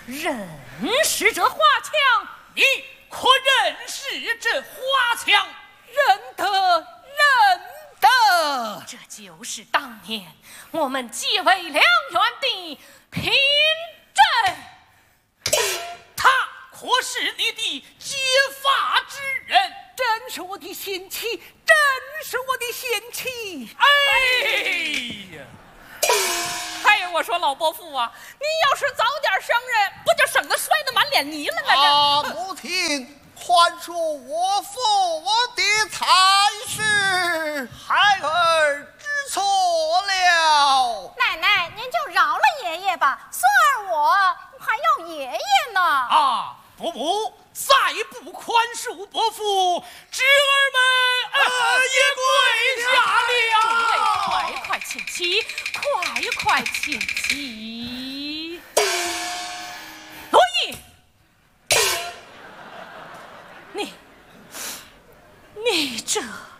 认识这花枪？ 你可认识这花枪？ 认得。 这就是当年我们结为两员的凭证。 他可是你的结发之人？ 真是我的贤妻，真是我的贤妻。 哎呀！ 哎，我说老伯父啊，你要是早点生人，不就省得摔得满脸泥了吗？母亲，宽恕我父我的才是，孩儿知错了。 奶奶，您就饶了爷爷吧，孙儿我还要爷爷呢。 啊，伯母，再不宽恕伯父，侄儿们也跪下了。 快快请起，快快请起。罗毅，你这。